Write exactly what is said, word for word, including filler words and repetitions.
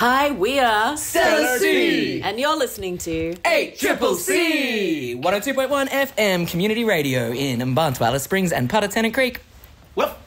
Hi, we are Stellar C. and you're listening to eight Triple C, one oh two point one F M Community Radio in Mbantwa, Alice Springs and Patatena Creek. Well,